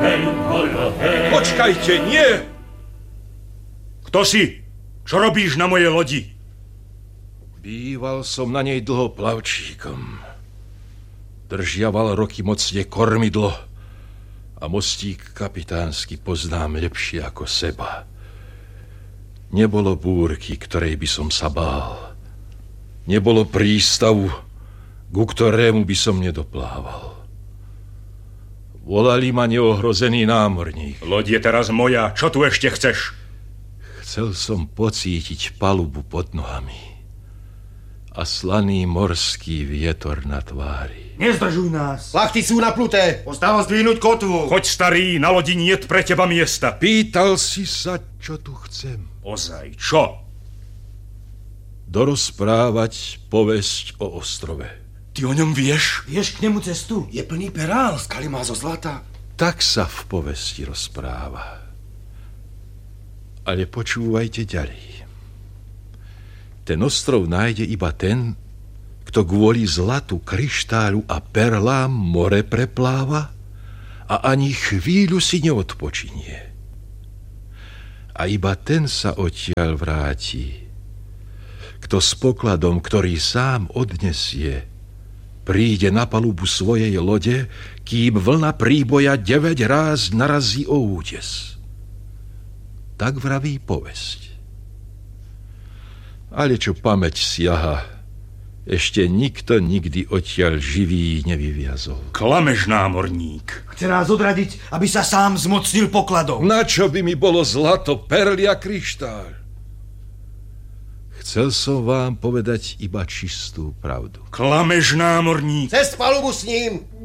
Počkajte, nie! Kto si? Čo robíš na mojej lodi? Býval som na nej dlho plavčíkom. Držiaval roky mocne kormidlo a mostík kapitánsky poznám lepšie ako seba. Nebolo búrky, ktorej by som sa bál. Nebolo prístavu, ku ktorému by som nedoplával. Volali ma neohrozený námorník. Loď je teraz moja. Čo tu ešte chceš? Chcel som pocítiť palubu pod nohami a slaný morský vietor na tvári. Nezdržuj nás. Plachty sú napnuté. Ostáva zdvihnúť kotvu. Choď, starý, na lodi niet pre teba miesta. Pýtal si sa, čo tu chcem. Ozaj, čo? Dorozprávať povesť o ostrove. Ty o ňom vieš? Vieš k nemu cestu? Je plný perál, skaly má zo zlata. Tak sa v povesti rozpráva. Ale počúvajte ďalej. Ten ostrov nájde iba ten, kto kvôli zlatu, kryštáľu a perlám more prepláva a ani chvíľu si neodpočinie. A iba ten sa odtiaľ vráti, kto s pokladom, ktorý sám odnesie, príde na palubu svojej lode, kým vlna príboja 9 ráz narazí o útes. Tak vraví povesť. Ale čo pamäť siaha, ešte nikto nikdy odtiaľ živý nevyviazol. Klameš, námorník. Chce nás odradiť, aby sa sám zmocnil pokladom. Na čo by mi bolo zlato, perly a kryštál? Chcel som vám povedať iba čistú pravdu. Klameš, námorník. Cez palubu s ním.